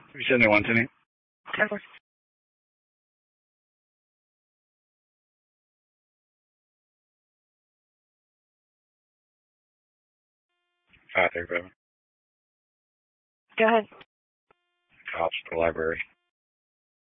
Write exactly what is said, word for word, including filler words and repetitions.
You send one to me? ten four. five thirty-seven. Go ahead. Cops to the library.